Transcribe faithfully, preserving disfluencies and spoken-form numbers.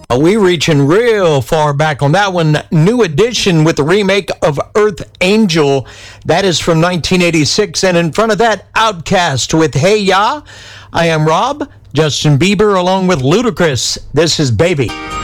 We reaching real far back on that one. New Edition with the remake of Earth Angel. That is from nineteen eighty-six. And in front of that, Outkast with Hey Ya. I am Rob, Justin Bieber, along with Ludacris. This is Baby.